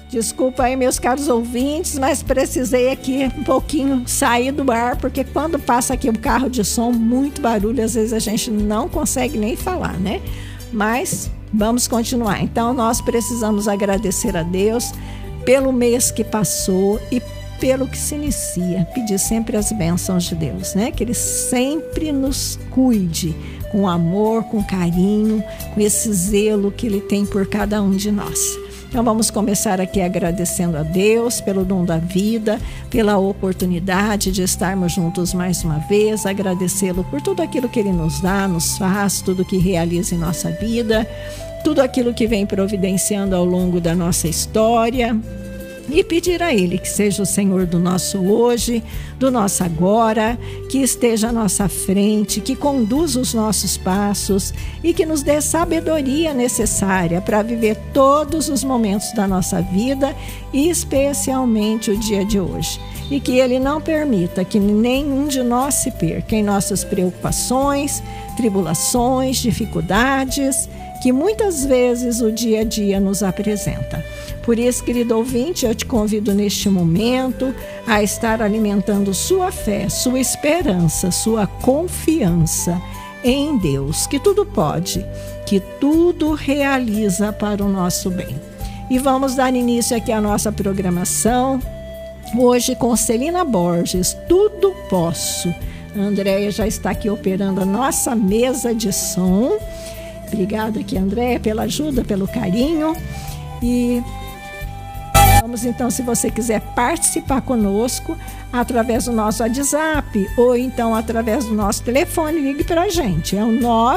Desculpa aí, meus caros ouvintes, mas precisei aqui um pouquinho sair do ar, porque quando passa aqui um carro de som, muito barulho, às vezes a gente não consegue nem falar, né? Mas vamos continuar. Então, nós precisamos agradecer a Deus pelo mês que passou e pelo que se inicia. Pedir sempre as bênçãos de Deus, né? Que Ele sempre nos cuide com amor, com carinho, com esse zelo que Ele tem por cada um de nós. Então vamos começar aqui agradecendo a Deus pelo dom da vida, pela oportunidade de estarmos juntos mais uma vez, agradecê-lo por tudo aquilo que Ele nos dá, nos faz, tudo que realiza em nossa vida, tudo aquilo que vem providenciando ao longo da nossa história. E pedir a Ele que seja o Senhor do nosso hoje, do nosso agora, que esteja à nossa frente, que conduza os nossos passos e que nos dê sabedoria necessária para viver todos os momentos da nossa vida e especialmente o dia de hoje. E que Ele não permita que nenhum de nós se perca em nossas preocupações, tribulações, dificuldades, que muitas vezes o dia a dia nos apresenta. Por isso, querido ouvinte, eu te convido neste momento a estar alimentando sua fé, sua esperança, sua confiança em Deus, que tudo pode, que tudo realiza para o nosso bem. E vamos dar início aqui à nossa programação, hoje com Celina Borges, Tudo Posso. A Andréia já está aqui operando a nossa mesa de som. Obrigada aqui, Andréia, pela ajuda, pelo carinho. E vamos então, se você quiser participar conosco através do nosso WhatsApp ou então através do nosso telefone, ligue para a gente. É o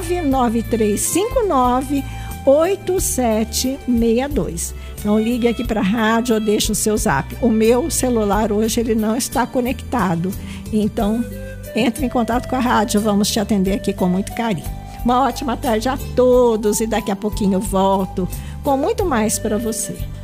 99359-8762. Então ligue aqui para a rádio ou deixe o seu zap. O meu celular hoje ele não está conectado. Então entre em contato com a rádio, vamos te atender aqui com muito carinho. Uma ótima tarde a todos e daqui a pouquinho eu volto com muito mais para você.